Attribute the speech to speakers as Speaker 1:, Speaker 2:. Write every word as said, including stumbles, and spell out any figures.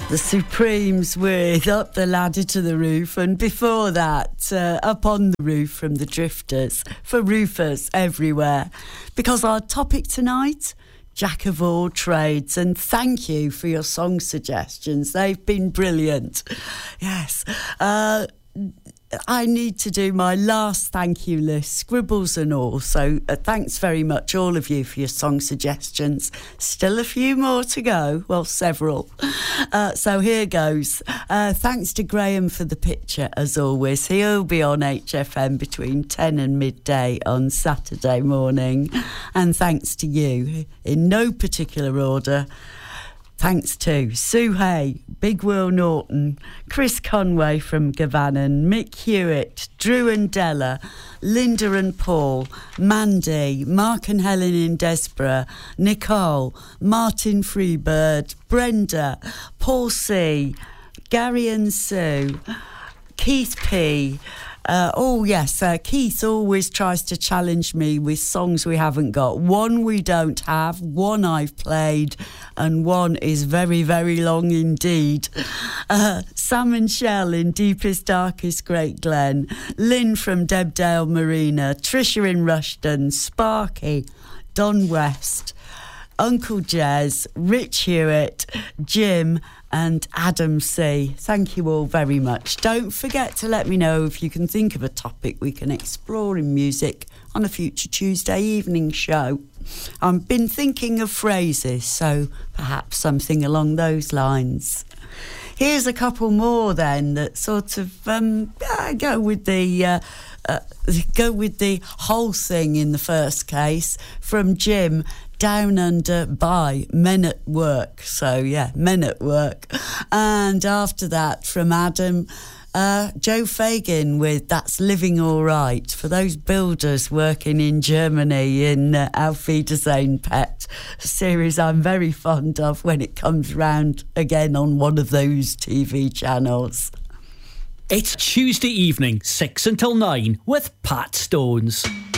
Speaker 1: The Supremes with Up the Ladder to the Roof, and before that, uh, Up on the Roof from the Drifters, for roofers everywhere. Because our topic tonight, Jack of all trades, and thank you for your song suggestions. They've been brilliant. Yes. Uh, I need to do my last thank you list, scribbles and all. So uh, thanks very much, all of you, for your song suggestions. Still a few more to go. Well, several. Uh, so here goes. Uh, thanks to Graham for the picture, as always. He'll be on H F M between ten and midday on Saturday morning. And thanks to you, in no particular order. Thanks to Sue Hay, Big Will Norton, Chris Conway from Gavanan, Mick Hewitt, Drew and Della, Linda and Paul, Mandy, Mark and Helen in Desborough, Nicole, Martin Freebird, Brenda, Paul C, Gary and Sue, Keith P. Uh, oh, yes, uh, Keith always tries to challenge me with songs we haven't got. One we don't have, one I've played, and one is very, very long indeed. Uh, Sam and Shell in Deepest, Darkest Great Glen, Lynn from Debdale Marina, Trisha in Rushden, Sparky, Don West, Uncle Jez, Rich Hewitt, Jim and Adam C. Thank you all very much. Don't forget to let me know if you can think of a topic we can explore in music on a future Tuesday evening show. I've been thinking of phrases, so perhaps something along those lines. Here's a couple more then that sort of um, uh, go with the uh, uh, go with the whole thing in the first case, from Jim. Down Under by Men at Work. So, yeah, Men at Work. And after that, from Adam, uh, Joe Fagin with That's Living All Right, for those builders working in Germany in uh, Auf Wiedersehen Pet, a series I'm very fond of when it comes round again on one of those T V channels.
Speaker 2: It's Tuesday evening, six until nine, with Pat Stones.